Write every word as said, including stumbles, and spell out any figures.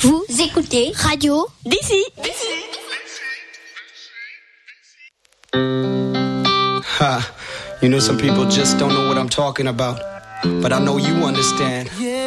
Vous écoutez Radio d'ici. Ha, you know some people just don't know what I'm talking about, but I know you understand.